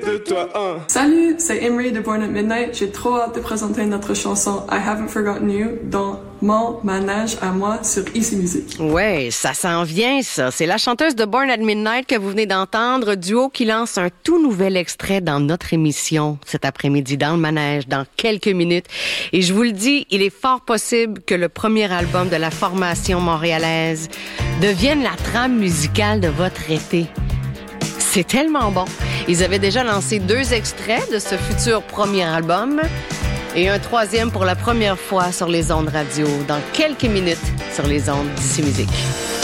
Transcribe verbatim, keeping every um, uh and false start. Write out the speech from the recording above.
deux, toi, un. Salut, c'est Emery de Born at Midnight. J'ai trop hâte de présenter notre chanson I Haven't Forgotten You dans mon manège à moi sur Easy Music. Ouais, ça s'en vient, ça. C'est la chanteuse de Born at Midnight que vous venez d'entendre, duo qui lance un tout nouvel extrait dans notre émission cet après-midi dans le manège, dans quelques minutes. Et je vous le dis, il est fort possible que le premier album de la formation montréalaise devienne la trame musicale de votre été. C'est tellement bon. Ils avaient déjà lancé deux extraits de ce futur premier album et un troisième pour la première fois sur les ondes radio dans quelques minutes sur les ondes d'Ici Musique.